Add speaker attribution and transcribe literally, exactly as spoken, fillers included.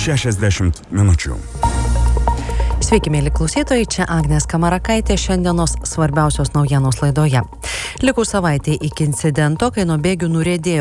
Speaker 1: šešiasdešimt minučių.
Speaker 2: Sveiki, mėly klausytojai, čia Agnės Kamarakaitė, šiandienos svarbiausios naujienos laidoje. Likus savaitė iki incidento, kai nuo bėgių nuriedėjo